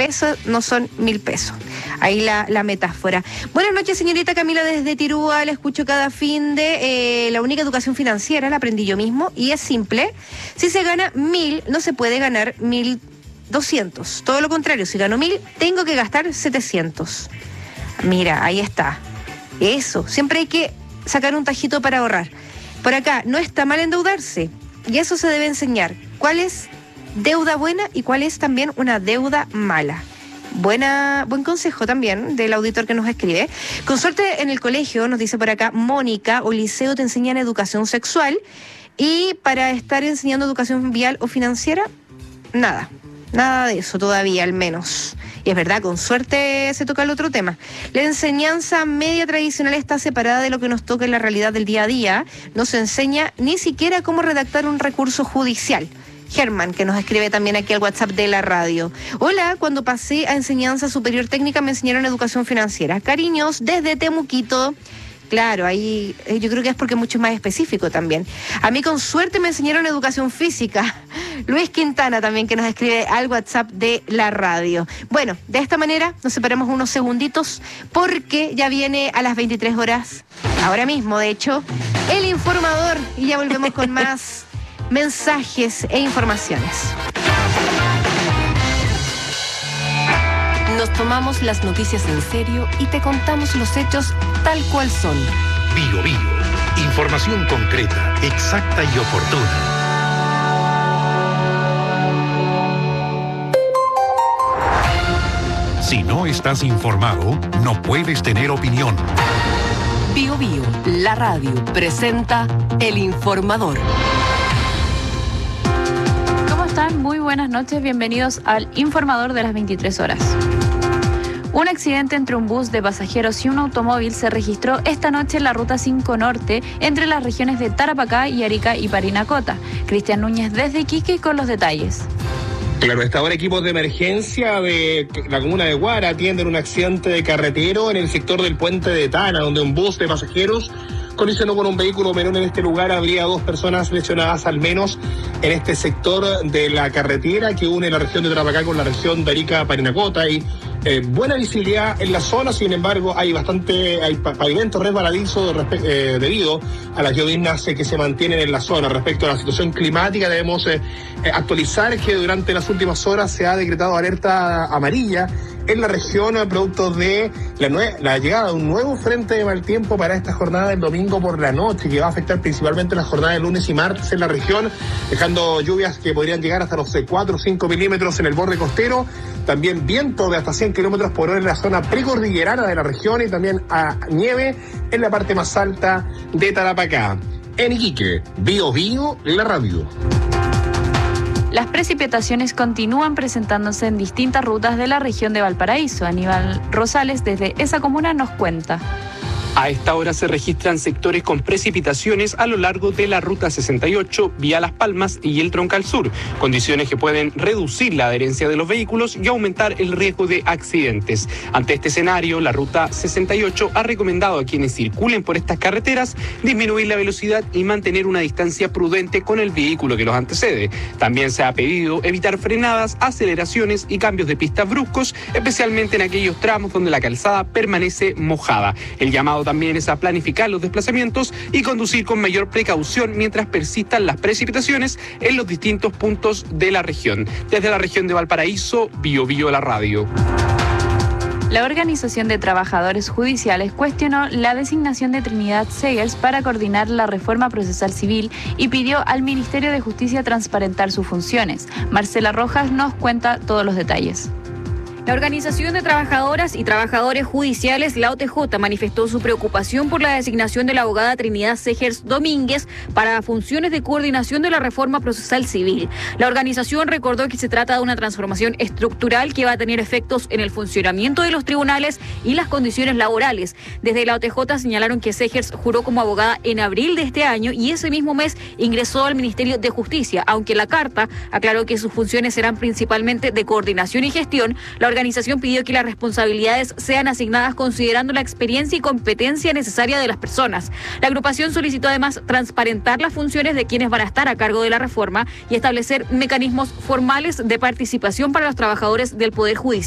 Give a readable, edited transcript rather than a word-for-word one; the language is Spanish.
Eso no son 1.000 pesos. Ahí la metáfora. Buenas noches, señorita Camila, desde Tirúa. La escucho cada fin de... la única educación financiera la aprendí yo mismo y es simple. Si se gana 1.000, no se puede ganar 1.200. Todo lo contrario, si gano 1.000, tengo que gastar 700. Mira, ahí está. Eso, siempre hay que sacar un tajito para ahorrar. Por acá, no está mal endeudarse. Y eso se debe enseñar. ¿Cuál es deuda buena y cuál es también una deuda mala? Buen consejo también del auditor que nos escribe. Con suerte en el colegio, nos dice por acá Mónica, o liceo te enseñan educación sexual, y para estar enseñando educación vial o financiera, nada de eso todavía, al menos. Y es verdad, con suerte se toca el otro tema. La enseñanza media tradicional está separada de lo que nos toca en la realidad del día a día. No se enseña ni siquiera cómo redactar un recurso judicial. Germán, que nos escribe también aquí al WhatsApp de la radio. Hola, cuando pasé a enseñanza superior técnica me enseñaron educación financiera. Cariños, desde Temuquito. Claro, ahí yo creo que es porque es mucho más específico también. A mí con suerte me enseñaron educación física. Luis Quintana también, que nos escribe al WhatsApp de la radio. Bueno, de esta manera nos separamos unos segunditos porque ya viene a las 23 horas, ahora mismo de hecho, el informador, y ya volvemos con más mensajes e informaciones. Nos tomamos las noticias en serio y te contamos los hechos tal cual son. Bio Bio. Información concreta, exacta y oportuna. Si no estás informado, no puedes tener opinión. Bio Bio, la radio, presenta El Informador. ¿Cómo están? Muy buenas noches, bienvenidos al Informador de las 23 horas. Un accidente entre un bus de pasajeros y un automóvil se registró esta noche en la Ruta 5 Norte entre las regiones de Tarapacá y Arica y Parinacota. Cristian Núñez desde Iquique con los detalles. Claro, hasta ahora equipos de emergencia de la comuna de Guara atienden un accidente de carretero en el sector del puente de Tana, donde un bus de pasajeros colisionó con un vehículo menor en este lugar. Habría 2 personas lesionadas al menos en este sector de la carretera que une la región de Tarapacá con la región de Arica-Parinacota. Y buena visibilidad en la zona, sin embargo hay pavimento resbaladizo debido a las lloviznas que se mantienen en la zona. Respecto a la situación climática, debemos actualizar que durante las últimas horas se ha decretado alerta amarilla en la región, producto de la llegada de un nuevo frente de mal tiempo para esta jornada del domingo por la noche, que va a afectar principalmente la jornada de lunes y martes en la región, dejando lluvias que podrían llegar hasta los 4 o 5 milímetros en el borde costero, también viento de hasta 100 kilómetros por hora en la zona precordillerana de la región y también nieve en la parte más alta de Tarapacá. En Iquique, Bio Bio, la radio. Las precipitaciones continúan presentándose en distintas rutas de la región de Valparaíso. Aníbal Rosales desde esa comuna nos cuenta. A esta hora se registran sectores con precipitaciones a lo largo de la Ruta 68, vía Las Palmas y el Troncal Sur, condiciones que pueden reducir la adherencia de los vehículos y aumentar el riesgo de accidentes. Ante este escenario, la Ruta 68 ha recomendado a quienes circulen por estas carreteras disminuir la velocidad y mantener una distancia prudente con el vehículo que los antecede. También se ha pedido evitar frenadas, aceleraciones y cambios de pistas bruscos, especialmente en aquellos tramos donde la calzada permanece mojada. El llamado también es a planificar los desplazamientos y conducir con mayor precaución mientras persistan las precipitaciones en los distintos puntos de la región. Desde la región de Valparaíso, Bio Bio la radio. La Organización de Trabajadores Judiciales cuestionó la designación de Trinidad Segers para coordinar la reforma procesal civil y pidió al Ministerio de Justicia transparentar sus funciones. Marcela Rojas nos cuenta todos los detalles. La Organización de Trabajadoras y Trabajadores Judiciales, la OTJ, manifestó su preocupación por la designación de la abogada Trinidad Segers Domínguez para funciones de coordinación de la reforma procesal civil. La organización recordó que se trata de una transformación estructural que va a tener efectos en el funcionamiento de los tribunales y las condiciones laborales. Desde la OTJ señalaron que Segers juró como abogada en abril de este año y ese mismo mes ingresó al Ministerio de Justicia, aunque la carta aclaró que sus funciones serán principalmente de coordinación y gestión. La organización pidió que las responsabilidades sean asignadas considerando la experiencia y competencia necesaria de las personas. La agrupación solicitó además transparentar las funciones de quienes van a estar a cargo de la reforma y establecer mecanismos formales de participación para los trabajadores del Poder Judicial.